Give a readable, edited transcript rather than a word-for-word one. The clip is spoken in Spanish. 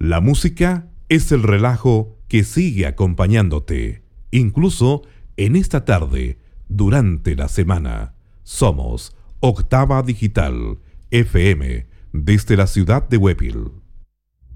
La música es el relajo que sigue acompañándote, incluso en esta tarde, durante la semana. Somos Octava Digital FM, desde la ciudad de Huépil.